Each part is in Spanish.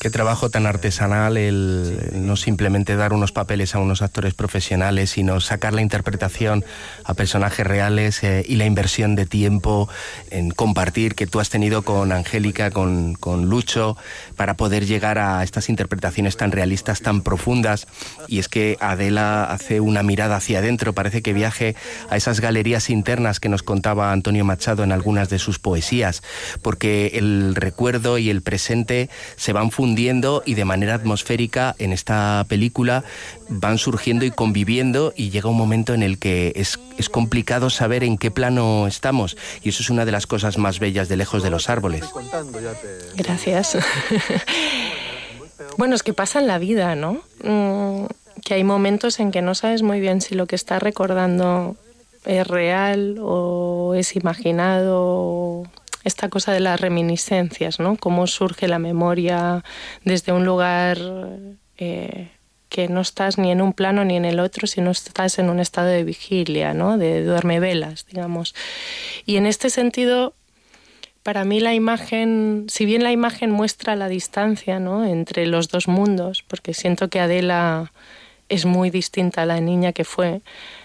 Qué trabajo tan artesanal el no simplemente dar unos papeles a unos actores profesionales, sino sacar la interpretación a personajes reales y la inversión de tiempo en compartir que tú has tenido con Angélica, con Lucho, para poder llegar a estas interpretaciones tan realistas, tan profundas. Y es que Adela hace una mirada hacia adentro, parece que viaje a esas galerías internas que nos contaba Antonio Machado en algunas de sus poesías, porque el recuerdo y el presente se van fundiendo y de manera atmosférica en esta película van surgiendo y conviviendo, y llega un momento en el que es complicado saber en qué plano estamos, y eso es una de las cosas más bellas de Lejos de los árboles. Gracias. Bueno, es que pasa en la vida, ¿no? Que hay momentos en que no sabes muy bien si lo que estás recordando es real o es imaginado. Esta cosa de las reminiscencias, ¿no? Cómo surge la memoria desde un lugar que no estás ni en un plano ni en el otro, sino estás en un estado de vigilia, ¿no? De duermevelas, digamos. Y en este sentido, para mí la imagen, si bien la imagen muestra la distancia, ¿no? Entre los dos mundos, porque siento que Adela es muy distinta a la niña que fue,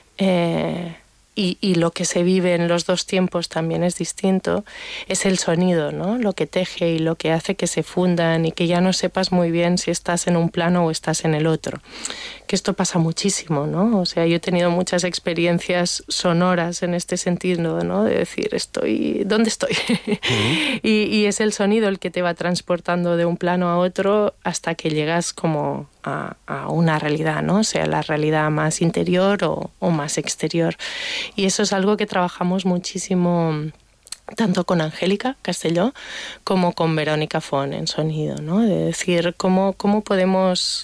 y lo que se vive en los dos tiempos también es distinto, es el sonido, ¿no? Lo que teje y lo que hace que se fundan y que ya no sepas muy bien si estás en un plano o estás en el otro. Que esto pasa muchísimo, ¿no? O sea, yo he tenido muchas experiencias sonoras en este sentido, ¿no? De decir, ¿dónde estoy? y es el sonido el que te va transportando de un plano a otro hasta que llegas como a una realidad, ¿no? O sea, la realidad más interior o más exterior. Y eso es algo que trabajamos muchísimo tanto con Angélica Castelló como con Verónica Fon en sonido, ¿no? De decir, ¿cómo podemos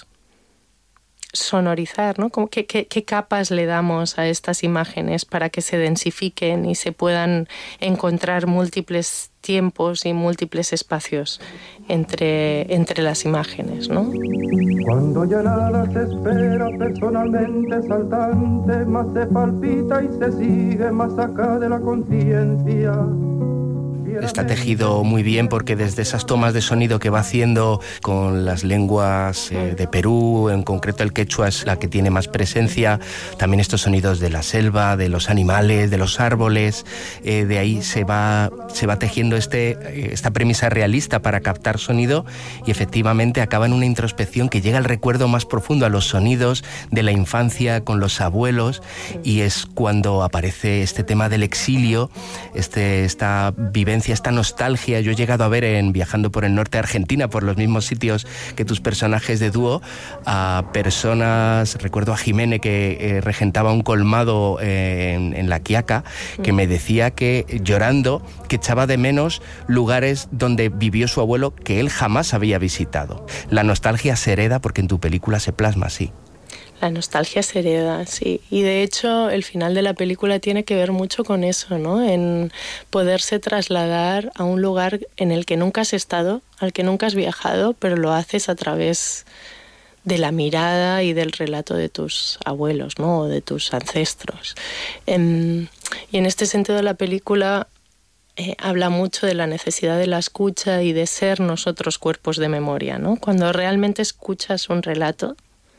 sonorizar, ¿no? ¿Qué capas le damos a estas imágenes para que se densifiquen y se puedan encontrar múltiples tiempos y múltiples espacios entre las imágenes, ¿no? Cuando ya nada se espera, personalmente saltante, más se palpita y se sigue más acá de la conciencia. Está tejido muy bien porque desde esas tomas de sonido que va haciendo con las lenguas de Perú, en concreto el quechua es la que tiene más presencia, también estos sonidos de la selva, de los animales, de los árboles, de ahí se va tejiendo esta premisa realista para captar sonido, y efectivamente acaba en una introspección que llega al recuerdo más profundo, a los sonidos de la infancia con los abuelos, y es cuando aparece este tema del exilio, esta vivencia, esta nostalgia. Yo he llegado a ver viajando por el norte de Argentina, por los mismos sitios que tus personajes de dúo, a personas, recuerdo a Jiménez que regentaba un colmado en La Quiaca, que me decía que llorando, que echaba de menos lugares donde vivió su abuelo que él jamás había visitado. La nostalgia se hereda porque en tu película se plasma así. La nostalgia se hereda, sí. Y de hecho el final de la película tiene que ver mucho con eso, ¿no? En poderse trasladar a un lugar en el que nunca has estado, al que nunca has viajado, pero lo haces a través de la mirada y del relato de tus abuelos, ¿no? O de tus ancestros. Y en este sentido la película habla mucho de la necesidad de la escucha y de ser nosotros cuerpos de memoria, ¿no? Cuando realmente escuchas un relato,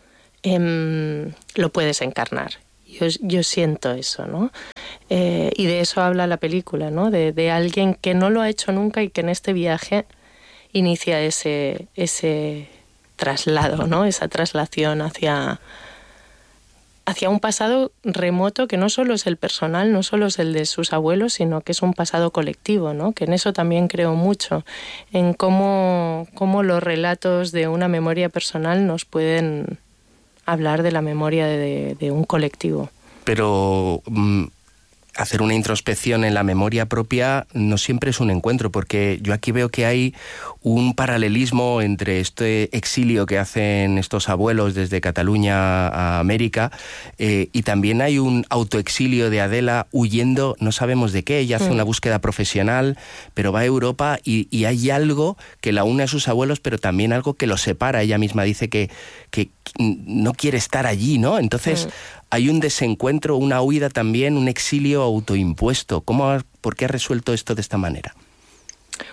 lo puedes encarnar. Yo siento eso, ¿no? Y de eso habla la película, ¿no? De alguien que no lo ha hecho nunca y que en este viaje inicia ese traslado, ¿no? Esa traslación hacia un pasado remoto que no solo es el personal, no solo es el de sus abuelos, sino que es un pasado colectivo, ¿no? Que en eso también creo mucho, en cómo los relatos de una memoria personal nos pueden hablar de la memoria de un colectivo. Pero hacer una introspección en la memoria propia no siempre es un encuentro, porque yo aquí veo que hay un paralelismo entre este exilio que hacen estos abuelos desde Cataluña a América, y también hay un autoexilio de Adela huyendo, no sabemos de qué. Ella hace una búsqueda profesional, pero va a Europa y hay algo que la une a sus abuelos, pero también algo que los separa. Ella misma dice que no quiere estar allí, ¿no? Entonces hay un desencuentro, una huida también, un exilio autoimpuesto. ¿Por qué has resuelto esto de esta manera?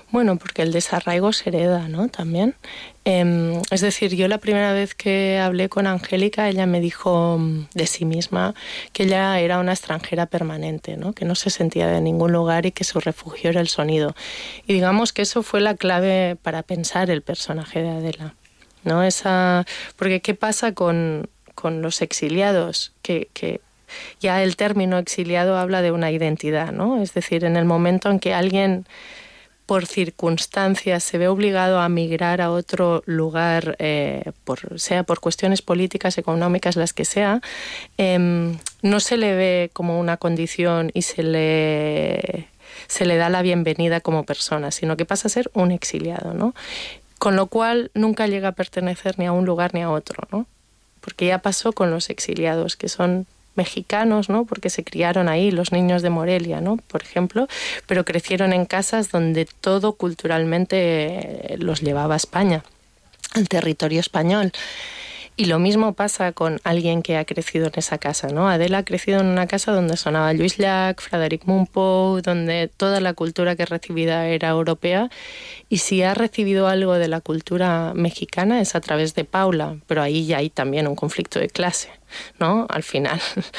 Bueno, porque el desarraigo se hereda, ¿no? También. Es decir, yo la primera vez que hablé con Angélica, ella me dijo de sí misma que ella era una extranjera permanente, ¿no? Que no se sentía de ningún lugar y que su refugio era el sonido. Y digamos que eso fue la clave para pensar el personaje de Adela, ¿no? Porque ¿qué pasa con los exiliados? Que ya el término exiliado habla de una identidad, ¿no? Es decir, en el momento en que alguien por circunstancias se ve obligado a migrar a otro lugar, sea por cuestiones políticas, económicas, las que sea, no se le ve como una condición y se le da la bienvenida como persona, sino que pasa a ser un exiliado, ¿no? Con lo cual nunca llega a pertenecer ni a un lugar ni a otro, ¿no? Porque ya pasó con los exiliados, que son mexicanos, ¿no? Porque se criaron ahí, los niños de Morelia, ¿no? Por ejemplo, pero crecieron en casas donde todo culturalmente los llevaba a España, al territorio español. Y lo mismo pasa con alguien que ha crecido en esa casa, ¿no? Adela ha crecido en una casa donde sonaba Lluís Llach, Frederic Mompou, donde toda la cultura que recibida era europea, y si ha recibido algo de la cultura mexicana es a través de Paula, pero ahí ya hay también un conflicto de clase, ¿no? Al final,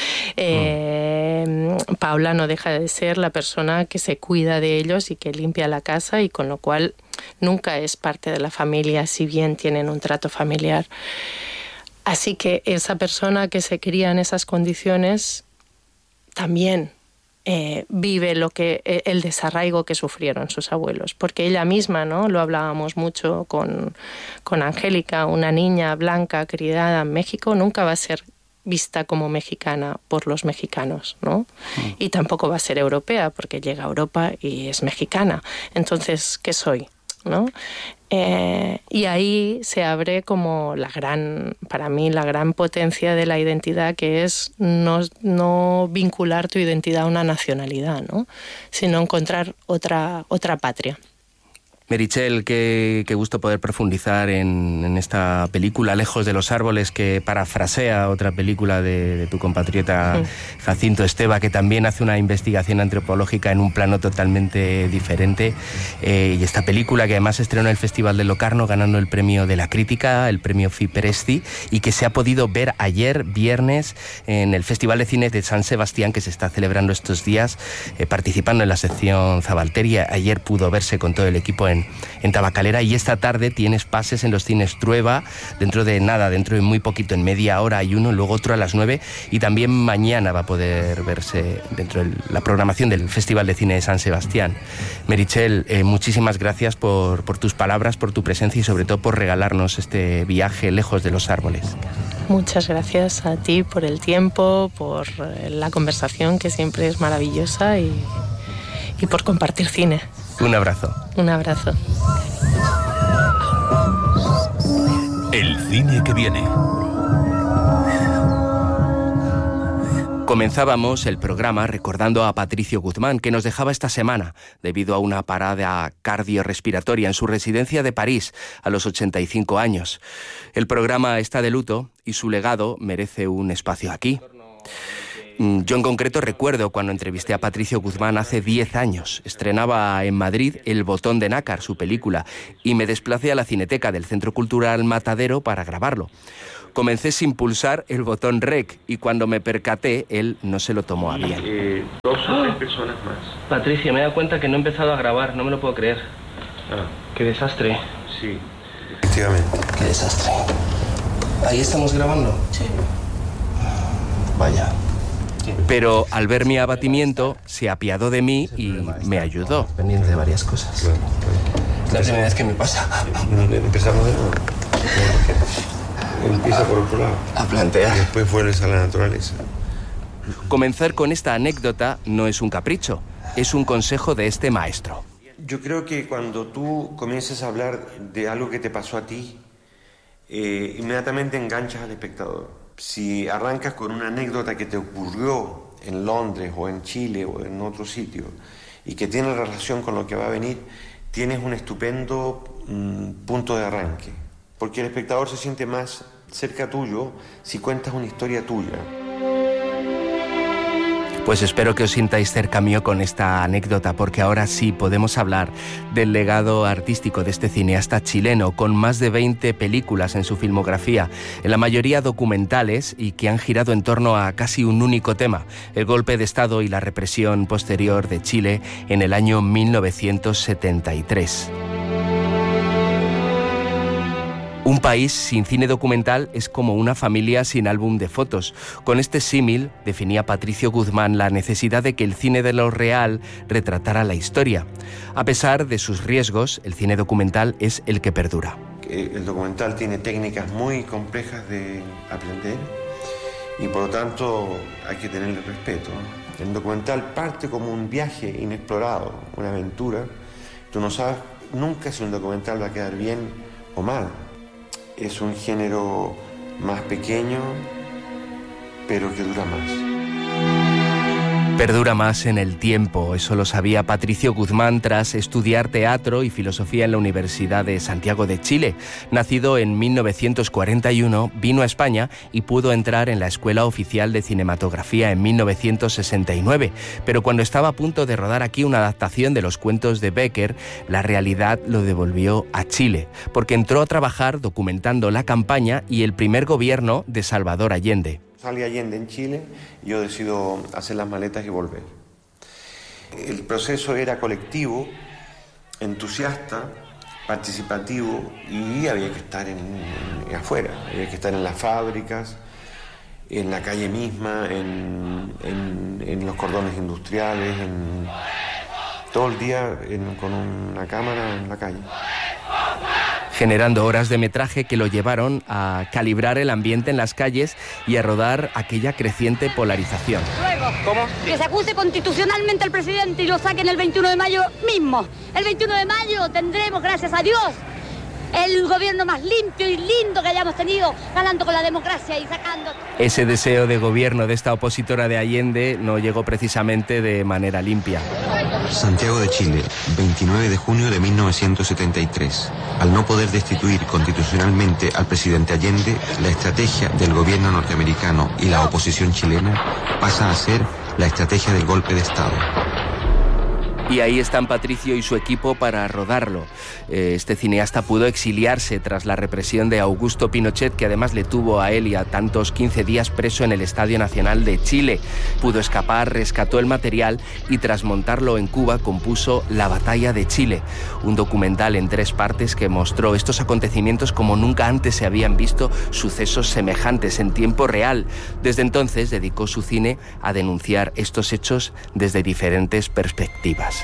Paula no deja de ser la persona que se cuida de ellos y que limpia la casa, y con lo cual nunca es parte de la familia, si bien tienen un trato familiar. Así que esa persona que se cría en esas condiciones también vive el desarraigo que sufrieron sus abuelos, porque ella misma, ¿no? Lo hablábamos mucho con Angélica, una niña blanca criada en México nunca va a ser vista como mexicana por los mexicanos, ¿no? Y tampoco va a ser europea, porque llega a Europa y es mexicana. Entonces, ¿qué soy? ¿No? Y ahí se abre como para mí la gran potencia de la identidad, que es no vincular tu identidad a una nacionalidad, ¿no? Sino encontrar otra patria. Meritxell, qué gusto poder profundizar en esta película, Lejos de los árboles, que parafrasea otra película de tu compatriota Jacinto Esteva, que también hace una investigación antropológica en un plano totalmente diferente. Y esta película, que además se estrenó en el Festival de Locarno, ganando el premio de la crítica, el premio Fipresti, y que se ha podido ver ayer, viernes, en el Festival de Cine de San Sebastián, que se está celebrando estos días, participando en la sección Zabalteria. Ayer pudo verse con todo el equipo en Tabacalera, y esta tarde tienes pases en los cines Trueba, dentro de muy poquito, en media hora hay uno, luego otro a las 9, y también mañana va a poder verse dentro de la programación del Festival de Cine de San Sebastián. Meritxell, muchísimas gracias por tus palabras, por tu presencia y sobre todo por regalarnos este viaje lejos de los árboles. Muchas gracias a ti por el tiempo, por la conversación, que siempre es maravillosa, y por compartir cine. Un abrazo. Un abrazo. El cine que viene. Comenzábamos el programa recordando a Patricio Guzmán, que nos dejaba esta semana debido a una parada cardiorrespiratoria en su residencia de París a los 85 años. El programa está de luto y su legado merece un espacio aquí. Yo en concreto recuerdo cuando entrevisté a Patricio Guzmán hace 10 años. Estrenaba en Madrid El botón de nácar, su película, y me desplacé a la Cineteca del Centro Cultural Matadero para grabarlo. Comencé sin pulsar el botón REC y cuando me percaté, él no se lo tomó a bien. 2 o 3 personas más. Patricio, me he dado cuenta que no he empezado a grabar, no me lo puedo creer. Qué desastre. Sí, efectivamente. Qué desastre. ¿Ahí estamos grabando? Sí. Vaya. Pero al ver mi abatimiento, se apiadó de mí y me ayudó. Pendiente de varias cosas. Claro. Es la primera vez que me pasa. Empezamos de nuevo. Empieza por otro lado. A plantear. Y después vuelves a la naturaleza. Comenzar con esta anécdota no es un capricho, es un consejo de este maestro. Yo creo que cuando tú comiences a hablar de algo que te pasó a ti, inmediatamente enganchas al espectador. Si arrancas con una anécdota que te ocurrió en Londres o en Chile o en otro sitio y que tiene relación con lo que va a venir, tienes un estupendo punto de arranque, porque el espectador se siente más cerca tuyo si cuentas una historia tuya. Pues espero que os sintáis cerca mío con esta anécdota, porque ahora sí podemos hablar del legado artístico de este cineasta chileno, con más de 20 películas en su filmografía, en la mayoría documentales y que han girado en torno a casi un único tema, el golpe de Estado y la represión posterior de Chile en el año 1973. Un país sin cine documental es como una familia sin álbum de fotos. Con este símil definía Patricio Guzmán la necesidad de que el cine de lo real retratara la historia. A pesar de sus riesgos, el cine documental es el que perdura. El documental tiene técnicas muy complejas de aprender y por lo tanto hay que tenerle respeto. El documental parte como un viaje inexplorado, una aventura. Tú no sabes nunca si un documental va a quedar bien o mal. Es un género más pequeño, pero que dura más. Perdura más en el tiempo, eso lo sabía Patricio Guzmán tras estudiar teatro y filosofía en la Universidad de Santiago de Chile. Nacido en 1941, vino a España y pudo entrar en la Escuela Oficial de Cinematografía en 1969. Pero cuando estaba a punto de rodar aquí una adaptación de los cuentos de Becker, la realidad lo devolvió a Chile, porque entró a trabajar documentando la campaña y el primer gobierno de Salvador Allende. Salí Allende en Chile y yo decido hacer las maletas y volver. El proceso era colectivo, entusiasta, participativo y había que estar afuera, había que estar en las fábricas, en la calle misma, en los cordones industriales, todo el día con una cámara en la calle. Generando horas de metraje que lo llevaron a calibrar el ambiente en las calles y a rodar aquella creciente polarización. Luego, ¿cómo? Que se acuse constitucionalmente al presidente y lo saquen el 21 de mayo mismo. El 21 de mayo tendremos, gracias a Dios, el gobierno más limpio y lindo que hayamos tenido, ganando con la democracia y sacando... Ese deseo de gobierno de esta opositora de Allende no llegó precisamente de manera limpia. Santiago de Chile, 29 de junio de 1973. Al no poder destituir constitucionalmente al presidente Allende, la estrategia del gobierno norteamericano y la oposición chilena pasa a ser la estrategia del golpe de Estado. Y ahí están Patricio y su equipo para rodarlo. Este cineasta pudo exiliarse tras la represión de Augusto Pinochet, que además le tuvo a él y a tantos 15 días preso en el Estadio Nacional de Chile. Pudo escapar, rescató el material y tras montarlo en Cuba compuso La Batalla de Chile, un documental en 3 partes que mostró estos acontecimientos como nunca antes se habían visto sucesos semejantes en tiempo real. Desde entonces dedicó su cine a denunciar estos hechos desde diferentes perspectivas.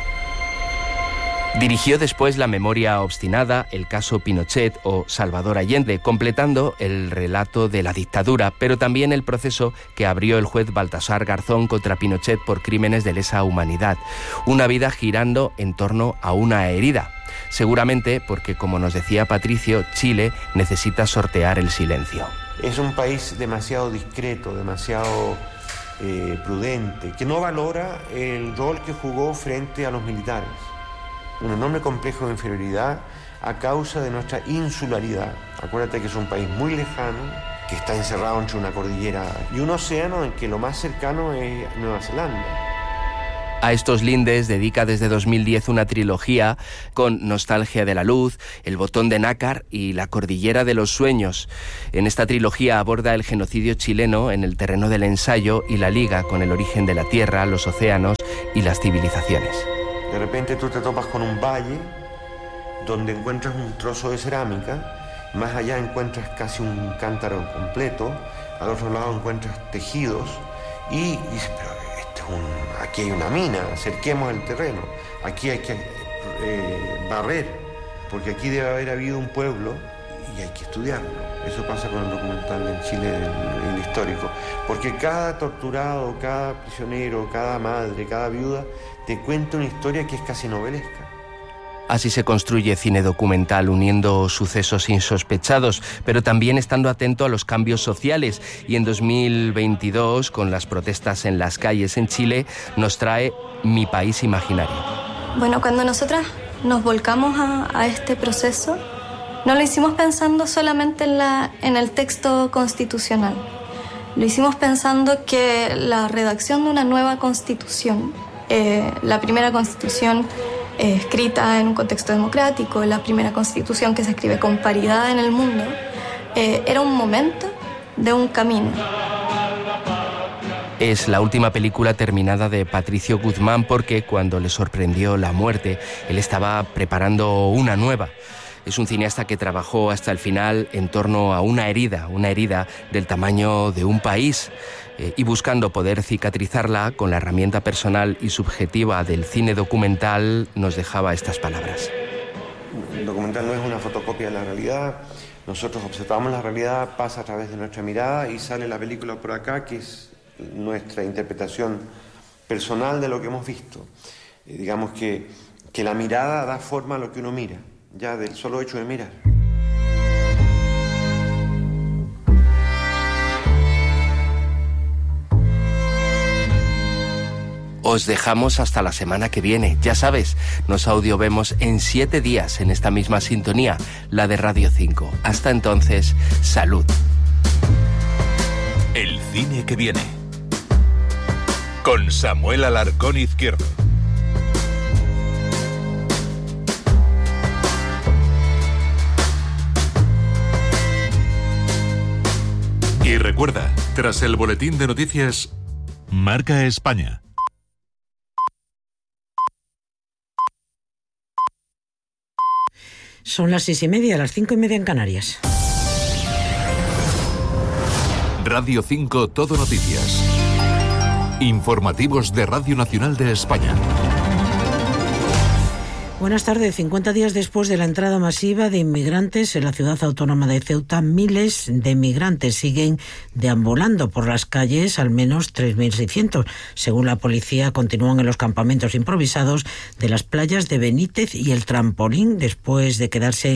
Dirigió después La memoria obstinada, El caso Pinochet o Salvador Allende, completando el relato de la dictadura, pero también el proceso que abrió el juez Baltasar Garzón contra Pinochet por crímenes de lesa humanidad. Una vida girando en torno a una herida. Seguramente porque, como nos decía Patricio, Chile necesita sortear el silencio. Es un país demasiado discreto, demasiado prudente, que no valora el rol que jugó frente a los militares. Un enorme complejo de inferioridad a causa de nuestra insularidad. Acuérdate que es un país muy lejano, que está encerrado entre una cordillera y un océano en que lo más cercano es Nueva Zelanda. A estos lindes dedica desde 2010 una trilogía con Nostalgia de la Luz, El botón de nácar y La cordillera de los sueños. En esta trilogía aborda el genocidio chileno en el terreno del ensayo y la liga con el origen de la tierra, los océanos y las civilizaciones. De repente tú te topas con un valle donde encuentras un trozo de cerámica, más allá encuentras casi un cántaro completo, al otro lado encuentras tejidos y dices, pero aquí hay una mina, acerquemos el terreno, aquí hay que barrer, porque aquí debe haber habido un pueblo y hay que estudiarlo. Eso pasa con el documental en Chile, el histórico, porque cada torturado, cada prisionero, cada madre, cada viuda te cuenta una historia que es casi novelesca. Así se construye cine documental, uniendo sucesos insospechados, pero también estando atento a los cambios sociales. Y en 2022, con las protestas en las calles en Chile, nos trae Mi país imaginario. Bueno, cuando nosotras nos volcamos a este proceso, no lo hicimos pensando solamente en el texto constitucional. Lo hicimos pensando que la redacción de una nueva constitución, la primera constitución escrita en un contexto democrático, la primera constitución que se escribe con paridad en el mundo, era un momento de un camino. Es la última película terminada de Patricio Guzmán porque cuando le sorprendió la muerte, él estaba preparando una nueva. Es un cineasta que trabajó hasta el final en torno a una herida del tamaño de un país, y buscando poder cicatrizarla con la herramienta personal y subjetiva del cine documental, nos dejaba estas palabras. El documental no es una fotocopia de la realidad. Nosotros observamos la realidad, pasa a través de nuestra mirada y sale la película por acá, que es nuestra interpretación personal de lo que hemos visto. Digamos que la mirada da forma a lo que uno mira, ya del solo hecho de mirar. Os dejamos hasta la semana que viene. Ya sabes, nos audiovemos en 7 días en esta misma sintonía, la de Radio 5. Hasta entonces, salud. El cine que viene. Con Samuel Alarcón Izquierdo. Y recuerda, tras el boletín de noticias, Marca España. Son las 6:30, las 5:30 en Canarias. Radio 5 Todo Noticias. Informativos de Radio Nacional de España. Buenas tardes. 50 días después de la entrada masiva de inmigrantes en la ciudad autónoma de Ceuta, miles de migrantes siguen deambulando por las calles, al menos 3.600. Según la policía, continúan en los campamentos improvisados de las playas de Benítez y el Trampolín, después de quedarse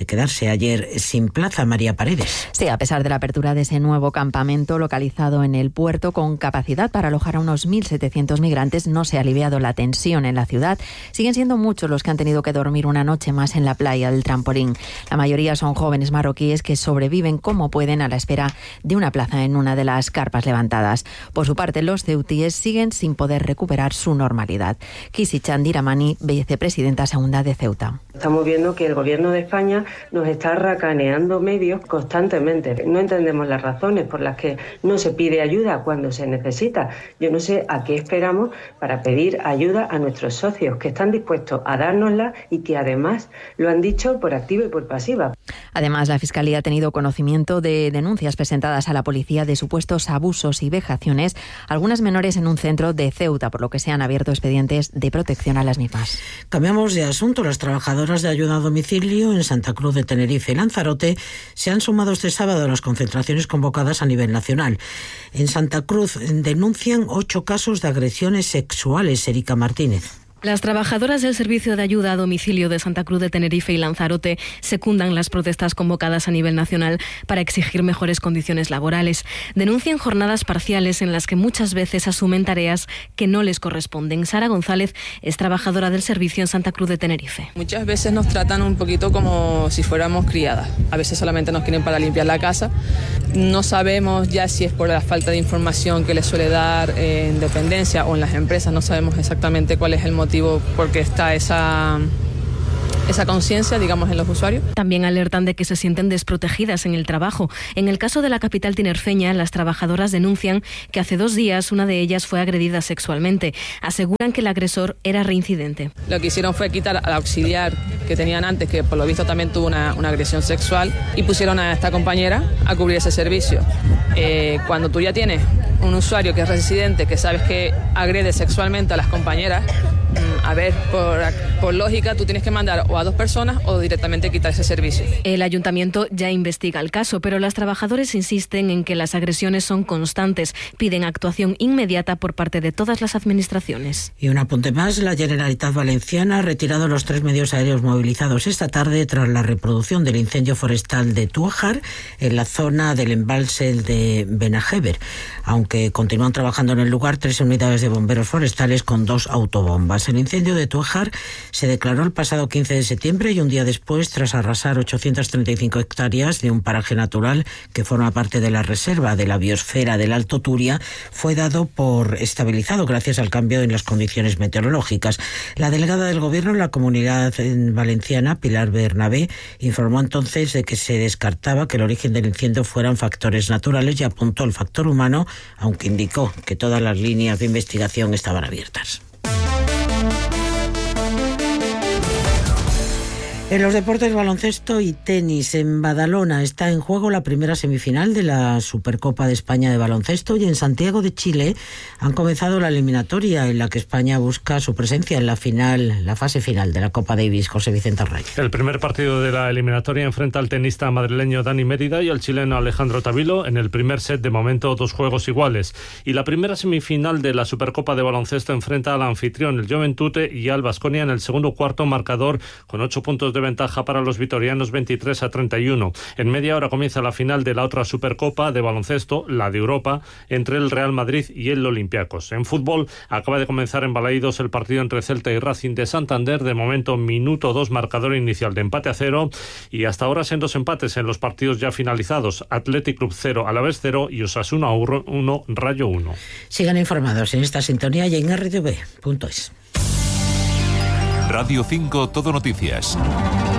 ayer sin plaza. María Paredes. Sí, a pesar de la apertura de ese nuevo campamento localizado en el puerto con capacidad para alojar a unos 1.700 migrantes, no se ha aliviado la tensión en la ciudad. Siguen siendo muchos los que han tenido que dormir una noche más en la playa del Trampolín. La mayoría son jóvenes marroquíes que sobreviven como pueden a la espera de una plaza en una de las carpas levantadas. Por su parte, los ceutíes siguen sin poder recuperar su normalidad. Kisi Chandiramani, vicepresidenta segunda de Ceuta. Estamos viendo que el gobierno de España nos está racaneando medios constantemente. No entendemos las razones por las que no se pide ayuda cuando se necesita. Yo no sé a qué esperamos para pedir ayuda a nuestros socios que están dispuestos a darnosla y que además lo han dicho por activa y por pasiva. Además, la Fiscalía ha tenido conocimiento de denuncias presentadas a la policía de supuestos abusos y vejaciones, algunas menores en un centro de Ceuta, por lo que se han abierto expedientes de protección a las mismas. Cambiamos de asunto. Las trabajadoras de ayuda a domicilio en Santa Cruz de Tenerife y Lanzarote se han sumado este sábado a las concentraciones convocadas a nivel nacional. En Santa Cruz denuncian 8 casos de agresiones sexuales. Erika Martínez. Las trabajadoras del Servicio de Ayuda a Domicilio de Santa Cruz de Tenerife y Lanzarote secundan las protestas convocadas a nivel nacional para exigir mejores condiciones laborales. Denuncian jornadas parciales en las que muchas veces asumen tareas que no les corresponden. Sara González es trabajadora del servicio en Santa Cruz de Tenerife. Muchas veces nos tratan un poquito como si fuéramos criadas. A veces solamente nos quieren para limpiar la casa. No sabemos ya si es por la falta de información que les suele dar en dependencia o en las empresas. No sabemos exactamente cuál es el motivo porque está esa conciencia, digamos, en los usuarios. También alertan de que se sienten desprotegidas en el trabajo. En el caso de la capital tinerfeña, las trabajadoras denuncian que hace 2 días una de ellas fue agredida sexualmente. Aseguran que el agresor era reincidente. Lo que hicieron fue quitar al auxiliar que tenían antes, que por lo visto también tuvo una agresión sexual, y pusieron a esta compañera a cubrir ese servicio. Cuando tú ya tienes un usuario que es residente, que sabes que agrede sexualmente a las compañeras, a ver, por lógica, tú tienes que mandar o a 2 personas o directamente quitar ese servicio. El ayuntamiento ya investiga el caso, pero las trabajadoras insisten en que las agresiones son constantes. Piden actuación inmediata por parte de todas las administraciones. Y un apunte más, la Generalitat Valenciana ha retirado los 3 medios aéreos movilizados esta tarde tras la reproducción del incendio forestal de Tújar en la zona del embalse de Benajever. Aunque continúan trabajando en el lugar 3 unidades de bomberos forestales con 2 autobombas. El incendio incendio de Tuajar se declaró el pasado 15 de septiembre y un día después, tras arrasar 835 hectáreas de un paraje natural que forma parte de la reserva de la biosfera del Alto Turia, fue dado por estabilizado gracias al cambio en las condiciones meteorológicas. La delegada del Gobierno en la Comunidad Valenciana, Pilar Bernabé, informó entonces de que se descartaba que el origen del incendio fueran factores naturales y apuntó al factor humano, aunque indicó que todas las líneas de investigación estaban abiertas. En los deportes, baloncesto y tenis. En Badalona está en juego la primera semifinal de la Supercopa de España de baloncesto y en Santiago de Chile han comenzado la eliminatoria en la que España busca su presencia en la fase final de la Copa Davis. José Vicente Array. El primer partido de la eliminatoria enfrenta al tenista madrileño Dani Mérida y al chileno Alejandro Tavilo. En el primer set, de momento, 2 juegos iguales. Y la primera semifinal de la Supercopa de baloncesto enfrenta al anfitrión, el Joventute, y al Baskonia en el segundo cuarto, marcador con 8 puntos de ventaja para los vitorianos, 23-31. En media hora comienza la final de la otra Supercopa de baloncesto, la de Europa, entre el Real Madrid y el Olympiacos. En fútbol, acaba de comenzar en Balaídos el partido entre Celta y Racing de Santander. De momento, minuto 2, marcador inicial de empate a 0, y hasta ahora en 2 empates en los partidos ya finalizados: Athletic Club 0, Alavés 0 y Osasuna 1, Rayo 1. Sigan informados en esta sintonía y en rtv.es. Radio 5 Todo Noticias.